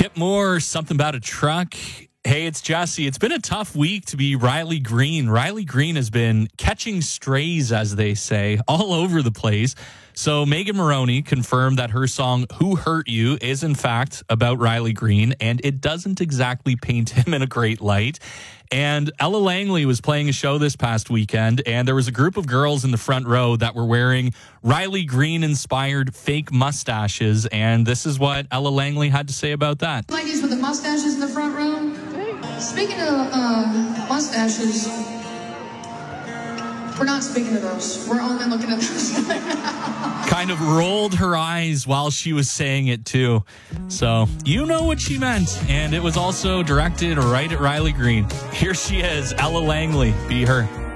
bit more something about a truck. Hey, it's Jesse. It's been a tough week to be Riley Green. Riley Green has been catching strays, as they say, all over the place. So Megan Moroney confirmed that her song Who Hurt You is in fact about Riley Green, and it doesn't exactly paint him in a great light. And Ella Langley was playing a show this past weekend, and there was a group of girls in the front row that were wearing Riley Green-inspired fake mustaches, and this is what Ella Langley had to say about that. Ladies with the mustaches in the front row. Speaking of mustaches, we're not speaking to those. We're only looking at those. Kind of rolled her eyes while she was saying it, too. So, you know what she meant. And it was also directed right at Riley Green. Here she is, Ella Langley. Be her.